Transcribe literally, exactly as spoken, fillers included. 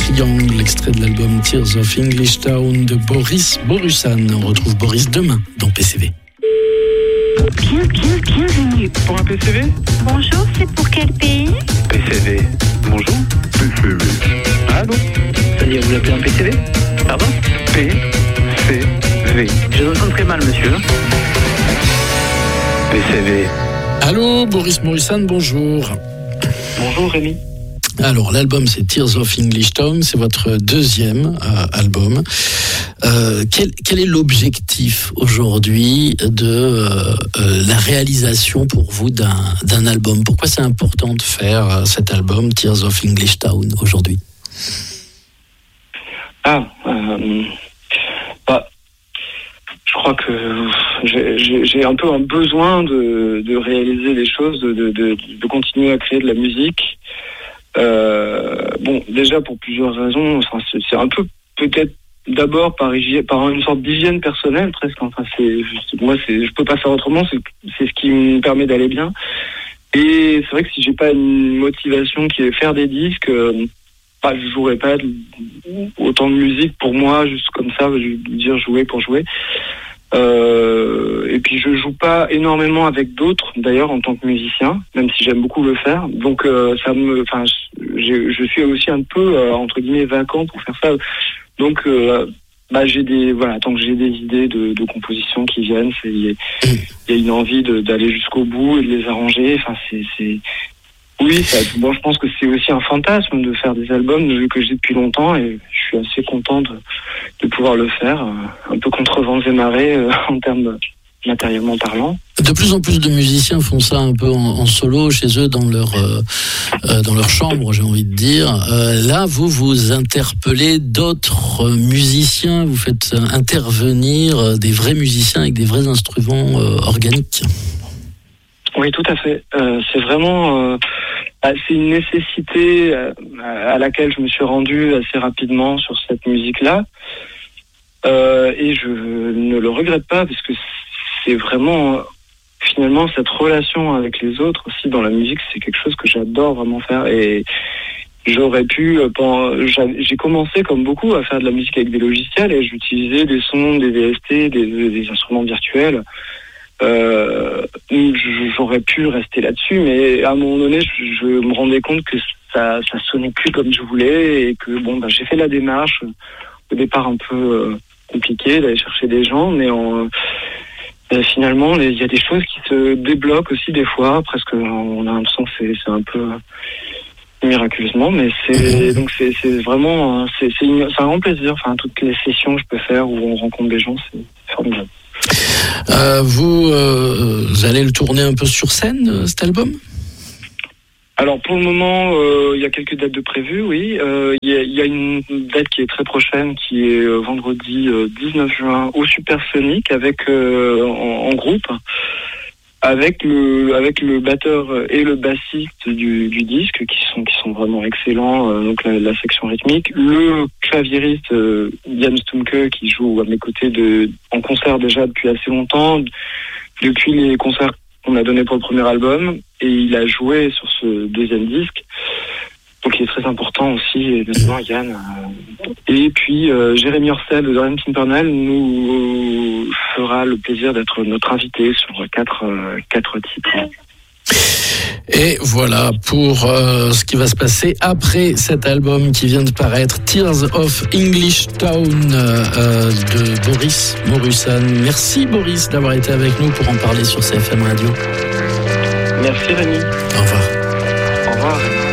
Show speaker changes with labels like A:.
A: Triangle, extrait de l'album Tears of English Town de Boris Borussan. On retrouve Boris demain dans P C V.
B: Bien, bien, bienvenue.
C: Pour un P C V?
B: Bonjour, c'est pour quel pays?
C: P C V. Bonjour. P C V. Allô?
D: C'est-à-dire, vous appelez un P C V?
C: Pardon? P C V.
D: Je vous entends très mal, monsieur.
C: P C V.
A: Allô, Boris Borussan, bonjour.
D: Bonjour, Rémi.
A: Alors, l'album, c'est Tears of English Town, c'est votre deuxième euh, album. Euh, quel, quel est l'objectif aujourd'hui de euh, euh, la réalisation pour vous d'un, d'un album? Pourquoi c'est important de faire euh, cet album, Tears of English Town, aujourd'hui?
D: Ah, euh, bah, je crois que j'ai, j'ai, j'ai un peu un besoin de, de réaliser les choses, de, de, de, de continuer à créer de la musique. Euh, bon, déjà pour plusieurs raisons. Enfin, c'est, c'est un peu peut-être d'abord par hygiène, par une sorte d'hygiène personnelle presque. Enfin, c'est moi, c'est je peux pas faire autrement. C'est, c'est ce qui me permet d'aller bien. Et c'est vrai que si j'ai pas une motivation qui est faire des disques, euh, bah, je jouerais pas autant de musique pour moi, juste comme ça, je veux dire jouer pour jouer. Euh, et puis je joue pas énormément avec d'autres d'ailleurs en tant que musicien, même si j'aime beaucoup le faire. Donc euh, ça me, enfin, je, je suis aussi un peu euh, entre guillemets vacant pour faire ça. Donc euh, bah j'ai des voilà, tant que j'ai des idées de, de composition qui viennent, c'est il y, y a une envie de, d'aller jusqu'au bout et de les arranger. Enfin c'est c'est oui, ça, bon, je pense que c'est aussi un fantasme de faire des albums que j'ai depuis longtemps et je suis assez content de, de pouvoir le faire, un peu contre vents et marées euh, en termes matériellement parlant.
A: De plus en plus de musiciens font ça un peu en, en solo chez eux dans leur euh, euh, dans leur chambre, j'ai envie de dire. Euh, là, vous vous interpellez d'autres musiciens, vous faites intervenir des vrais musiciens avec des vrais instruments euh, organiques.
D: Oui, tout à fait. Euh, c'est vraiment, euh, c'est une nécessité euh, à laquelle je me suis rendu assez rapidement sur cette musique-là, euh, et je ne le regrette pas parce que c'est vraiment, finalement, cette relation avec les autres aussi dans la musique, c'est quelque chose que j'adore vraiment faire. Et j'aurais pu, pendant, j'ai commencé comme beaucoup à faire de la musique avec des logiciels et j'utilisais des sons, des V S T, des, des instruments virtuels. Euh, j'aurais pu rester là-dessus, mais à un moment donné, je, je me rendais compte que ça, ça sonnait plus comme je voulais et que bon, bah, j'ai fait la démarche au départ un peu euh, compliquée d'aller chercher des gens, mais en, euh, finalement, il y a des choses qui se débloquent aussi des fois. Presque, on a l'impression que c'est, c'est un peu miraculeusement, mais c'est donc c'est, c'est vraiment c'est, c'est, une, c'est un grand plaisir. Enfin, toutes les sessions que je peux faire où on rencontre des gens, c'est formidable.
A: Euh, vous, euh, vous allez le tourner un peu sur scène, cet album?
D: Alors pour le moment, il euh, y a quelques dates de prévues, oui. Il euh, y, y a une date qui est très prochaine, qui est euh, vendredi euh, dix-neuf juin au Supersonic avec euh, en, en groupe, avec le avec le batteur et le bassiste du, du disque qui sont qui sont vraiment excellents. Euh, donc la, la section rythmique, le claviériste euh, Jan Stumke qui joue à mes côtés de en concert déjà depuis assez longtemps, depuis les concerts qu'on a donnés pour le premier album, et il a joué sur ce deuxième disque. Donc il est très important aussi, évidemment, Yann. Et puis euh, Jérémy Orsel de Dorian Pimpernel nous fera le plaisir d'être notre invité sur quatre, euh, quatre titres.
A: Et voilà pour euh, ce qui va se passer après cet album qui vient de paraître, Tears of English Town euh, de Boris Borussan. Merci Boris d'avoir été avec nous pour en parler sur C F M Radio.
D: Merci Rémi.
A: Au revoir.
D: Au revoir Rémi.